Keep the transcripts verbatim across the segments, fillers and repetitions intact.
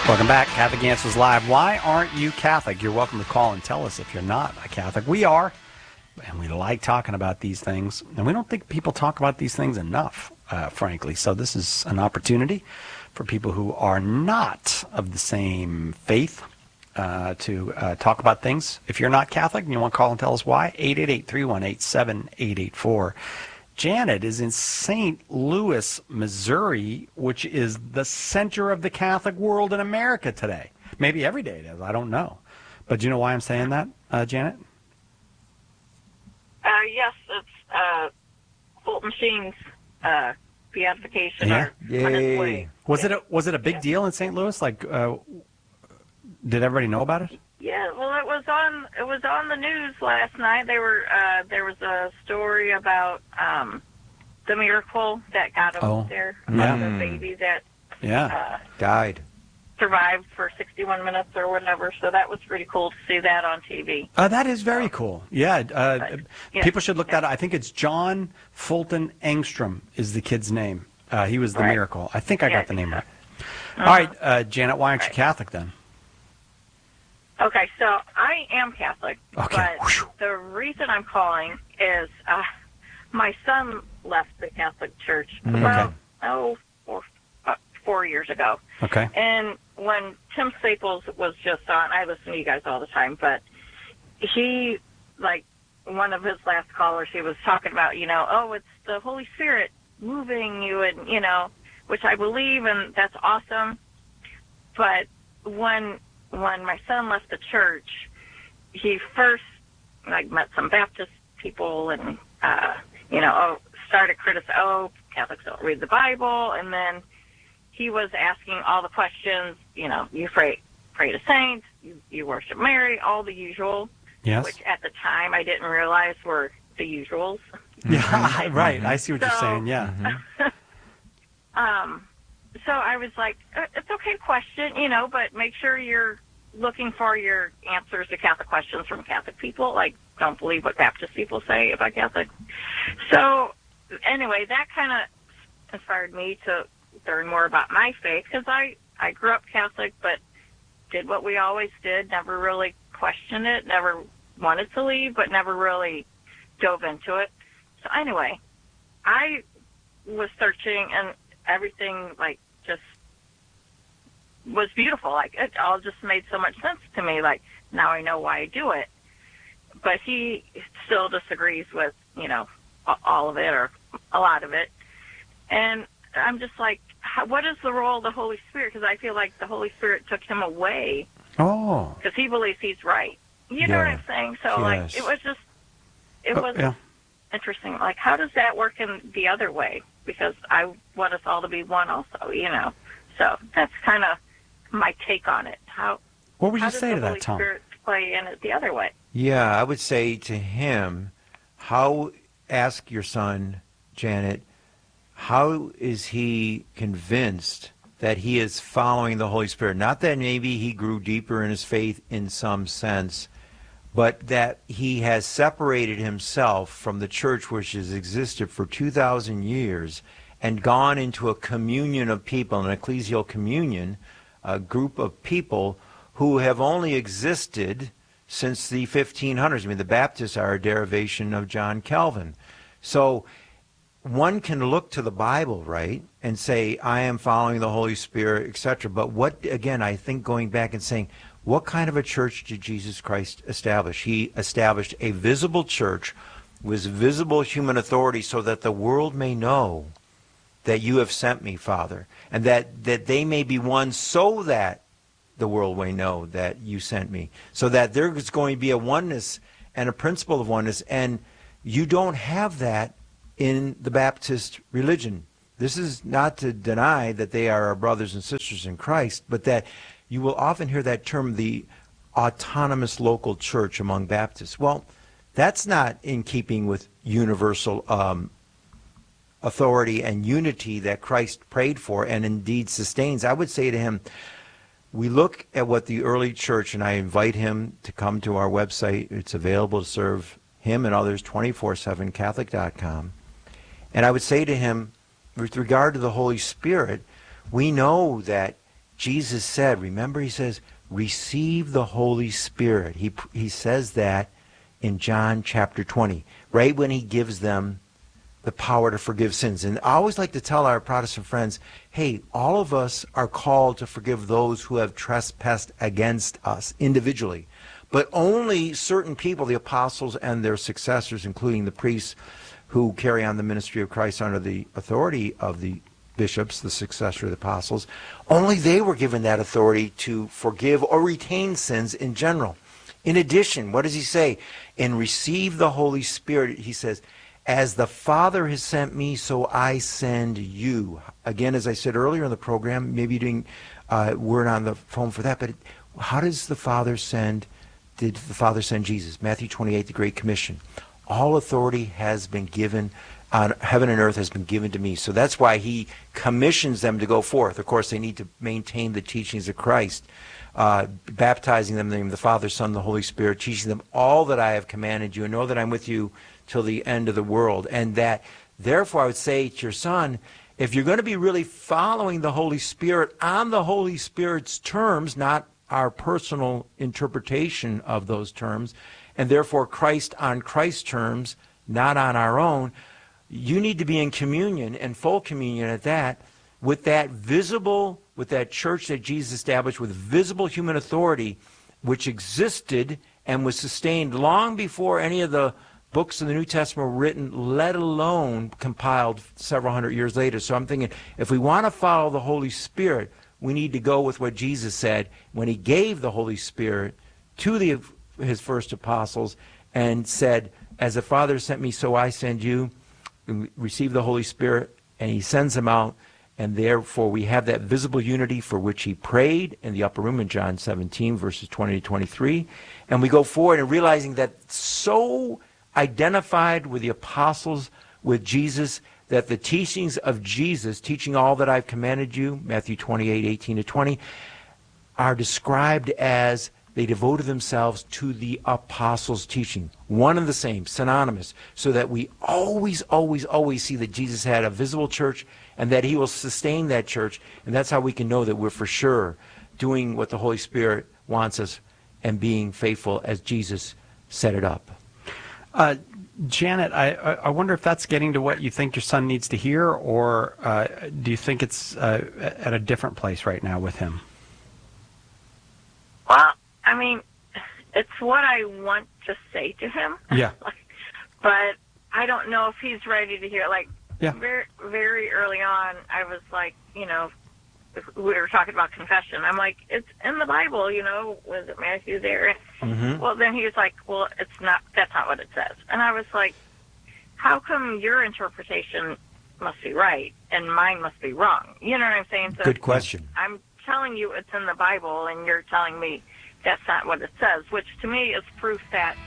Welcome back. Catholic Answers Live. Why aren't you Catholic? You're welcome to call and tell us if you're not a Catholic. We are, and we like talking about these things. And we don't think people talk about these things enough, uh, frankly. So this is an opportunity for people who are not of the same faith uh, to uh, talk about things. If you're not Catholic and you want to call and tell us why, eight eight eight, three one eight, seven eight eight four. Janet is in Saint Louis, Missouri, which is the center of the Catholic world in America today. Maybe every day it is. I don't know. But do you know why I'm saying that, uh, Janet? Uh, yes, it's uh, Fulton Sheen's uh, beatification. Yeah. Or on its way. Was it a, was it a big yeah. deal in Saint Louis? Like, uh, did everybody know about it? Yeah, well, it was on it was on the news last night. They were uh, there was a story about um, the miracle that got him oh. there, yeah. about the baby that yeah uh, died, survived for sixty-one minutes or whatever. So that was pretty cool to see that on T V. Uh, that is very cool. Yeah, uh, but, yeah. people should look yeah. that up. I think it's John Fulton Engstrom is the kid's name. Uh, he was the right. miracle. I think I yeah, got the name right. Uh-huh. All right, uh, Janet, why aren't right. you Catholic then? Okay, so I am Catholic, okay. but Whew. the reason I'm calling is uh, my son left the Catholic Church Mm, about, okay. oh, four, uh, four years ago. Okay. And when Tim Staples was just on, I listen to you guys all the time, but he, like, one of his last callers, he was talking about, you know, oh, it's the Holy Spirit moving you, and, you know, which I believe, and that's awesome. But when... when my son left the church, he first like met some Baptist people and uh, you know oh, started criticizing. Oh, Catholics don't read the Bible, and then he was asking all the questions. You know, you pray pray to saints, you, you worship Mary, all the usual. Yes. Which at the time I didn't realize were the usuals. Yeah, right. I see what so, you're saying. Yeah. Mm-hmm. um. So I was like, it's okay to question, you know, but make sure you're looking for your answers to Catholic questions from Catholic people. Like, don't believe what Baptist people say about Catholics. So anyway, that kind of inspired me to learn more about my faith, because I, I grew up Catholic, but did what we always did, never really questioned it, never wanted to leave, but never really dove into it. So anyway, I was searching, and everything, like, just was beautiful. Like, it all just made so much sense to me. Like, now I know why I do it. But he still disagrees with, you know, all of it or a lot of it. And I'm just like, how, what is the role of the Holy Spirit? Because I feel like the Holy Spirit took him away. Oh. Because he believes he's right. You know yeah. what I'm saying? So, yes. like, it was just, it oh, was yeah. interesting. Like, how does that work in the other way? Because I want us all to be one also, you know. So that's kind of my take on it. How What would you how say to does the that, Holy Tom? Spirit play in it the other way? Yeah, I would say to him, how, ask your son, Janet, how is he convinced that he is following the Holy Spirit? Not that maybe he grew deeper in his faith in some sense, but that he has separated himself from the church which has existed for two thousand years and gone into a communion of people, an ecclesial communion, a group of people who have only existed since the fifteen hundreds. I mean, the Baptists are a derivation of John Calvin. So one can look to the Bible, right, and say, I am following the Holy Spirit, et cetera. But what, again, I think going back and saying, what kind of a church did Jesus Christ establish? He established a visible church with visible human authority so that the world may know that you have sent me, Father, and that, that they may be one so that the world may know that you sent me, so that there is going to be a oneness and a principle of oneness, and you don't have that in the Baptist religion. This is not to deny that they are our brothers and sisters in Christ, but that you will often hear that term, the autonomous local church among Baptists. Well, that's not in keeping with universal um, authority and unity that Christ prayed for and indeed sustains. I would say to him, we look at what the early church, and I invite him to come to our website. It's available to serve him and others, twenty-four seven catholic dot com. And I would say to him, with regard to the Holy Spirit, we know that Jesus said, remember he says, receive the Holy Spirit. He, he says that in John chapter twenty, right when he gives them the power to forgive sins. And I always like to tell our Protestant friends, hey, all of us are called to forgive those who have trespassed against us individually. But only certain people, the apostles and their successors, including the priests who carry on the ministry of Christ under the authority of the bishops, the successor of the apostles, only they were given that authority to forgive or retain sins in general. In addition, what does he say? And receive the Holy Spirit, he says, as the Father has sent me, so I send you. Again, as I said earlier in the program, maybe you didn't, uh, weren't on the phone for that, but how does the Father send, did the Father send Jesus? Matthew twenty-eight, the Great Commission. All authority has been given on heaven and earth has been given to me. So that's why he commissions them to go forth. Of course, they need to maintain the teachings of Christ, uh, baptizing them in the name of the Father, Son, and the Holy Spirit, teaching them all that I have commanded you, and know that I'm with you till the end of the world. And that, therefore, I would say to your son, if you're going to be really following the Holy Spirit on the Holy Spirit's terms, not our personal interpretation of those terms, and therefore Christ on Christ's terms, not on our own, you need to be in communion, and full communion at that, with that visible, with that church that Jesus established with visible human authority, which existed and was sustained long before any of the books in the New Testament were written, let alone compiled several hundred years later. So I'm thinking, if we want to follow the Holy Spirit, we need to go with what Jesus said when he gave the Holy Spirit to the, his first apostles and said, as the Father sent me, so I send you. Receive the Holy Spirit, and he sends them out, and therefore we have that visible unity for which he prayed in the upper room in John seventeen, verses twenty to twenty-three. And we go forward and realizing that so identified with the apostles, with Jesus, that the teachings of Jesus, teaching all that I've commanded you, Matthew twenty-eight, eighteen to twenty, are described as they devoted themselves to the apostles' teaching. One and the same, synonymous, so that we always, always, always see that Jesus had a visible church and that he will sustain that church. And that's how we can know that we're for sure doing what the Holy Spirit wants us and being faithful as Jesus set it up. Uh, Janet, I, I wonder if that's getting to what you think your son needs to hear, or uh, do you think it's uh, at a different place right now with him? Well, I mean, it's what I want to say to him. Yeah. But I don't know if he's ready to hear. Like, yeah. very, very early on, I was like, you know, we were talking about confession. I'm like, it's in the Bible, you know, was it Matthew there? Mm-hmm. Well, then he was like, well, it's not, that's not what it says. And I was like, how come your interpretation must be right and mine must be wrong? You know what I'm saying? So good question. I'm telling you it's in the Bible, and you're telling me that's not what it says, which to me is proof that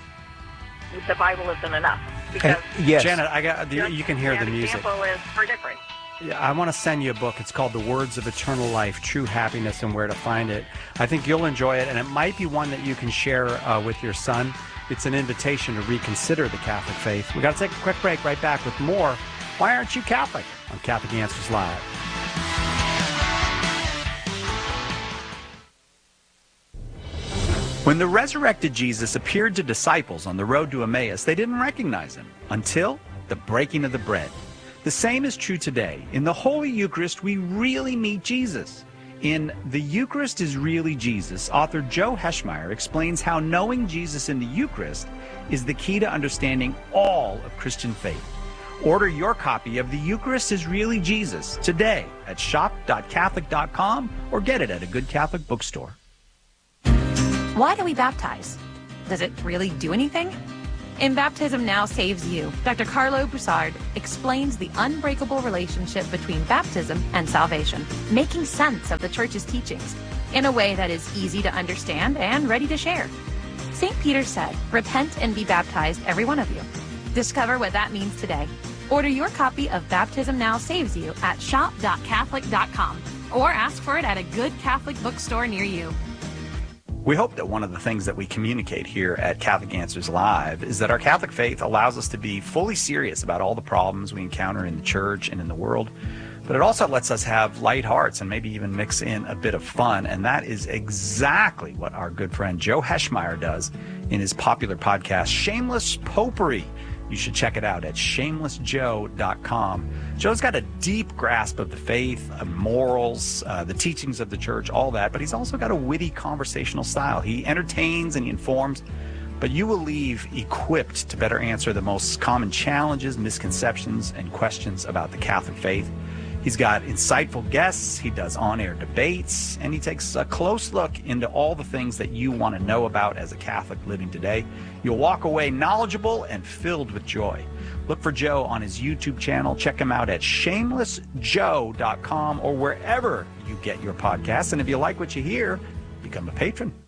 the Bible isn't enough. Because and, yes. Janet, I got you, you can hear the music. Example is for different. Yeah, I want to send you a book. It's called The Words of Eternal Life, True Happiness and Where to Find It. I think you'll enjoy it, and it might be one that you can share uh, with your son. It's an invitation to reconsider the Catholic faith. We've got to take a quick break. Right back with more Why Aren't You Catholic? On Catholic Answers Live. When the resurrected Jesus appeared to disciples on the road to Emmaus, they didn't recognize him until the breaking of the bread. The same is true today. In the Holy Eucharist, we really meet Jesus. In The Eucharist is Really Jesus, author Joe Heschmeyer explains how knowing Jesus in the Eucharist is the key to understanding all of Christian faith. Order your copy of The Eucharist is Really Jesus today at shop dot catholic dot com or get it at a good Catholic bookstore. Why do we baptize? Does it really do anything? In Baptism Now Saves You, Doctor Carlo Broussard explains the unbreakable relationship between baptism and salvation, making sense of the Church's teachings in a way that is easy to understand and ready to share. Saint Peter said, "Repent and be baptized, every one of you." Discover what that means today. Order your copy of Baptism Now Saves You at shop dot catholic dot com or ask for it at a good Catholic bookstore near you. We hope that one of the things that we communicate here at Catholic Answers Live is that our Catholic faith allows us to be fully serious about all the problems we encounter in the church and in the world, but it also lets us have light hearts and maybe even mix in a bit of fun. And that is exactly what our good friend Joe Heschmeyer does in his popular podcast, Shameless Popery. You should check it out at shameless joe dot com. Joe's got a deep grasp of the faith, of morals, uh, the teachings of the church, all that, but he's also got a witty conversational style. He entertains and he informs, but you will leave equipped to better answer the most common challenges, misconceptions, and questions about the Catholic faith. He's got insightful guests, he does on-air debates, and he takes a close look into all the things that you want to know about as a Catholic living today. You'll walk away knowledgeable and filled with joy. Look for Joe on his YouTube channel. Check him out at shameless joe dot com or wherever you get your podcasts. And if you like what you hear, become a patron.